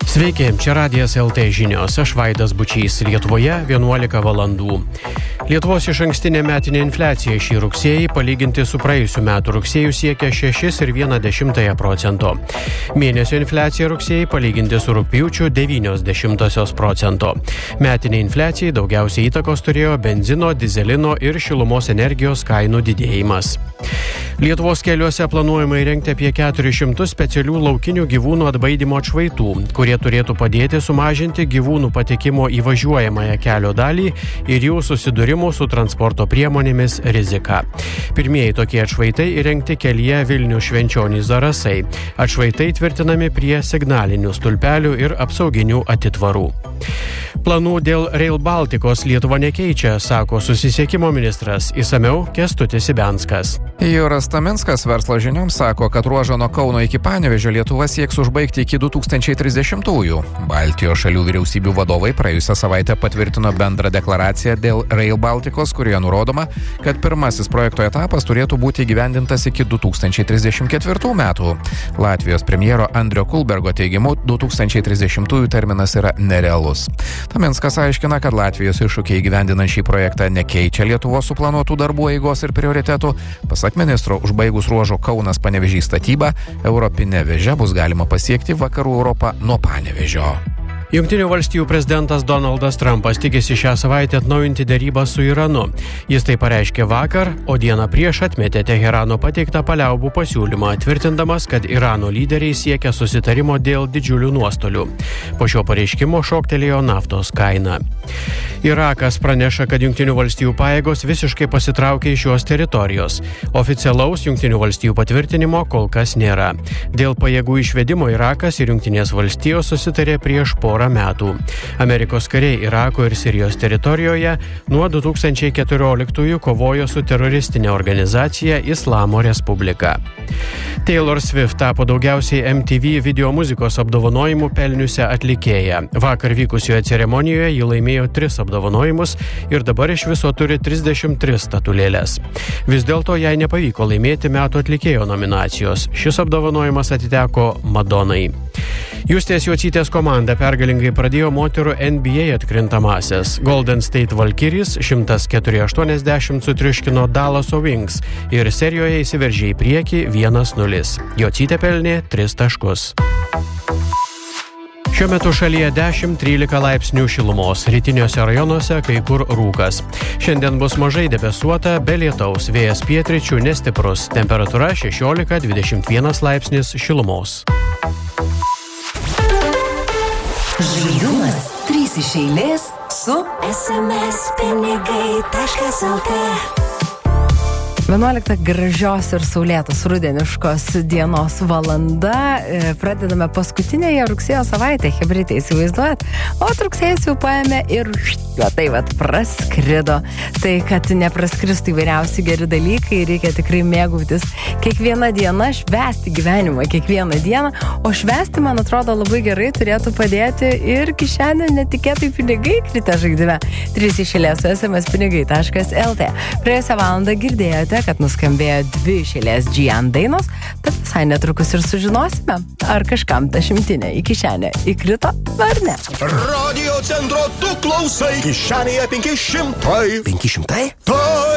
Sveiki, čia Radijas LT žinios, aš Vaidas Bučys, Lietuvoje 11 valandų. Lietuvos išankstinė metinė infliacija šį rugsėjį palyginti su praėjusiu metu rugsėju siekia 6,1%. Mėnesio infliacija rugsėjį palyginti su rugpjūčiu 0,9%. Metinė infliacijai daugiausiai įtakos turėjo benzino, dizelino ir šilumos energijos kainų didėjimas. Lietuvos keliuose planuojama įrengti apie 400 specialių laukinių gyvūnų atbaidymo atšvaitų, kurie turėtų padėti sumažinti gyvūnų patekimo į važiuojamąją kelio dalį ir jų susidūrimų su transporto priemonėmis riziką. Pirmieji tokie atšvaitai įrengti kelyje Vilnius-Švenčionys Zarasai. Atšvaitai tvirtinami prie signalinių stulpelių ir apsauginių atitvarų. Planų dėl Rail Baltikos Lietuva nekeičia, sako susisiekimo ministras. Išsamiau Kęstutis Ibenskas. Juras Taminskas verslo žinioms sako, kad ruožą nuo Kauno iki Panevėžio Lietuva sieks užbaigti iki 2030-ųjų. Baltijos šalių vyriausybių vadovai praėjusią savaitę patvirtino bendrą deklaraciją dėl Rail Baltikos, kurioje nurodoma, kad pirmasis projekto etapas turėtų būti įgyvendintas iki 2034 metų. Latvijos premjero Andrio Kulbergo teigimu 2030-ųjų terminas yra nerealus. Taminskas aiškina, kad Latvijos iššūkiai įgyvendinant šį projektą nekeičia Lietuvos suplanuotų darbų eigos ir prioritetų. Pasak ministro, užbaigus ruožo Kaunas-Panevėžys statybą, Europinę vėžę bus galima pasiekti vakarų Europą nuo Panevėžio. Jungtinių valstijų prezidentas Donaldas Trumpas tikisi šią savaitę atnaujinti derybas su Iranu. Jis tai pareiškė vakar, o dieną prieš atmetė Teherano pateiktą paliaubų pasiūlymą, tvirtindamas, kad Irano lyderiai siekia susitarimo dėl didžiulių nuostolių. Po šio pareiškimo šoktelėjo naftos kaina. Irakas praneša, kad Jungtinių valstijų pajėgos visiškai pasitraukė iš šios teritorijos. Oficialaus Jungtinių valstijų patvirtinimo kol kas nėra. Dėl pajėgų išvedimo Irakas ir Jungtinės valstijos susitarė prieš porą metų. Amerikos kariai Irako ir Sirijos teritorijoje nuo 2014 kovojo su teroristinė organizacija Islamo Respublika. Taylor Swift tapo daugiausiai MTV video muzikos apdovanojimų pelniusią atlikėją. Vakar vykusioje ceremonijoje ji laimėjo 3 apdovanojimus ir dabar iš viso turi 33 statulėles. Vis dėlto jai nepavyko laimėti metų atlikėjo nominacijos. Šis apdovanojimas atiteko Madonai. Justės Jocytės komanda pergalingai pradėjo moterų NBA atkrintamąsias. Golden State Valkyries 104-80 sutriuškino Dallaso Wings ir serijoje įsiveržė į priekį 1-0. Jocytė pelnė 3 taškus. Šiuo metu šalyje 10-13 laipsnių šilumos, rytiniuose rajonuose kai kur rūkas. Šiandien bus mažai debesuota, be lietaus, vėjas pietryčių nestiprus, temperatūra 16-21 laipsnis šilumos. Žaidumas 3 iš eilės su SMS pinigai.lt. 11 gražios ir saulėtos rudeniškos dienos valanda. Pradedame paskutinėje rugsėjo savaitę, hebrytė, įsivaizduojat? O rugsėjas jau paėmė ir tai praskrido. Tai, kad nepraskristų įvairiausi geri dalykai, reikia tikrai mėgautis kiekvieną dieną, švęsti gyvenimą kiekvieną dieną, o švęsti, man atrodo, labai gerai turėtų padėti ir kišenė netikėtai pinigai kritę žaidime. 3 iš eilės su SMS pinigai.lt. Praėjusią valandą girdėjote, kad nuskambėjo 2 iš eilės Gian dainos, tad visai netrukus ir sužinosime, ar kažkam ta šimtinė į kišenę įkrito ar ne. Radio centro tu klausai, kišenėje 500. 500? Tai